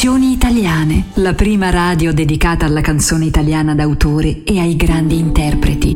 Canzoni italiane, la prima radio dedicata alla canzone italiana d'autore e ai grandi interpreti.